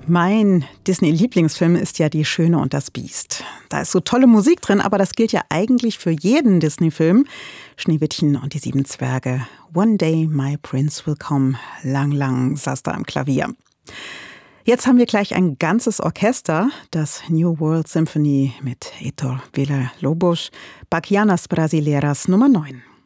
Mein Disney-Lieblingsfilm ist ja Die Schöne und das Biest. Da ist so tolle Musik drin, aber das gilt ja eigentlich für jeden Disney-Film. Schneewittchen und die 7 Zwerge. One day my prince will come. Lang, lang saß da am Klavier. Jetzt haben wir gleich ein ganzes Orchester, das New World Symphony mit Heitor Villa-Lobos, Bachianas Brasileiras Nummer 9.